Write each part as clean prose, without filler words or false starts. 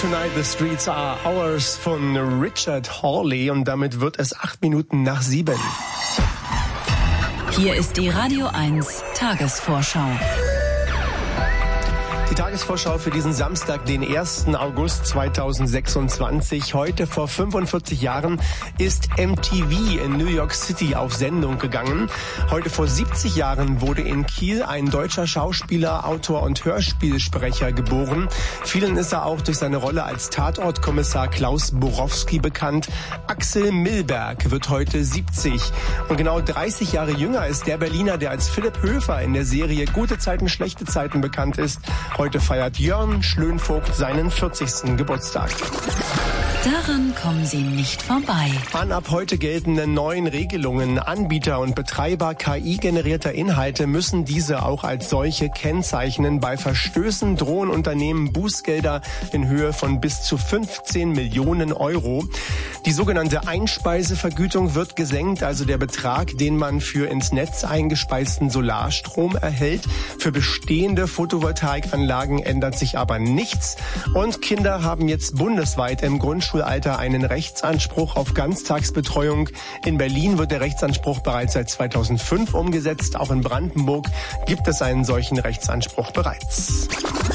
Tonight the Streets Are Ours von Richard Hawley und damit wird es 8 Minuten nach 7. Hier ist die Radio 1 Tagesvorschau. Die Tagesvorschau für diesen Samstag, den 1. August 2026. Heute vor 45 Jahren ist MTV in New York City auf Sendung gegangen. Heute vor 70 Jahren wurde in Kiel ein deutscher Schauspieler, Autor und Hörspielsprecher geboren. Vielen ist er auch durch seine Rolle als Tatortkommissar Klaus Borowski bekannt. Axel Milberg wird heute 70. Und genau 30 Jahre jünger ist der Berliner, der als Philipp Höfer in der Serie Gute Zeiten, schlechte Zeiten bekannt ist. Heute feiert Jörn Schlönvogt seinen 40. Geburtstag. Daran kommen Sie nicht vorbei. An ab heute geltenden neuen Regelungen, Anbieter und Betreiber KI-generierter Inhalte müssen diese auch als solche kennzeichnen. Bei Verstößen drohen Unternehmen Bußgelder in Höhe von bis zu 15 Millionen Euro. Die sogenannte Einspeisevergütung wird gesenkt, also der Betrag, den man für ins Netz eingespeisten Solarstrom erhält. Für bestehende Photovoltaikanlagen ändert sich aber nichts. Und Kinder haben jetzt bundesweit im Grundschulalter einen Rechtsanspruch auf Ganztagsbetreuung. In Berlin wird der Rechtsanspruch bereits seit 2005 umgesetzt. Auch in Brandenburg gibt es einen solchen Rechtsanspruch bereits.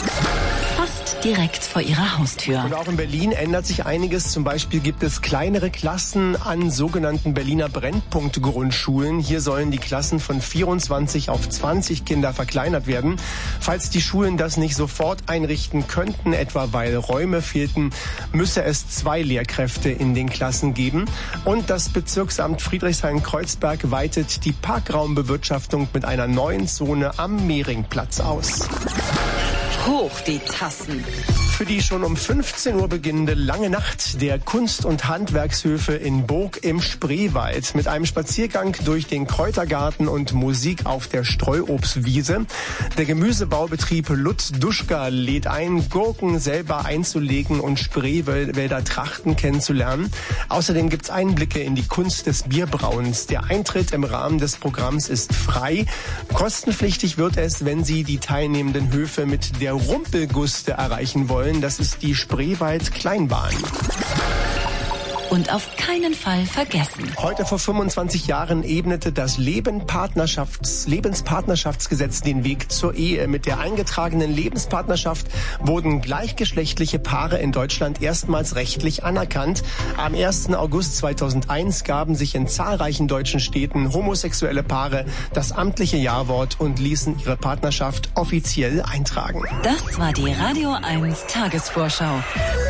Fast direkt vor Ihrer Haustür. Und auch in Berlin ändert sich einiges. Zum Beispiel gibt es kleinere Klassen an sogenannten Berliner Brennpunkt-Grundschulen. Hier sollen die Klassen von 24 auf 20 Kinder verkleinert werden. Falls die Schulen das nicht sofort einrichten könnten, etwa weil Räume fehlten, müsse es 2 Lehrkräfte in den Klassen geben. Und das Bezirksamt Friedrichshain-Kreuzberg weitet die Parkraumbewirtschaftung mit einer neuen Zone am Mehringplatz aus. Hoch die Tassen. Für die schon um 15 Uhr beginnende lange Nacht der Kunst- und Handwerkshöfe in Burg im Spreewald mit einem Spaziergang durch den Kräutergarten und Musik auf der Streuobstwiese. Der Gemüsebaubetrieb Lutz Duschka lädt ein, Gurken selber einzulegen und Spreewälder Trachten kennenzulernen. Außerdem gibt's Einblicke in die Kunst des Bierbrauens. Der Eintritt im Rahmen des Programms ist frei. Kostenpflichtig wird es, wenn Sie die teilnehmenden Höfe mit der Rumpelguste erreichen wollen. Das ist die Spreewald-Kleinbahn. Und auf keinen Fall vergessen. Heute vor 25 Jahren ebnete das Lebenspartnerschaftsgesetz den Weg zur Ehe. Mit der eingetragenen Lebenspartnerschaft wurden gleichgeschlechtliche Paare in Deutschland erstmals rechtlich anerkannt. Am 1. August 2001 gaben sich in zahlreichen deutschen Städten homosexuelle Paare das amtliche Ja-Wort und ließen ihre Partnerschaft offiziell eintragen. Das war die Radio 1 Tagesvorschau.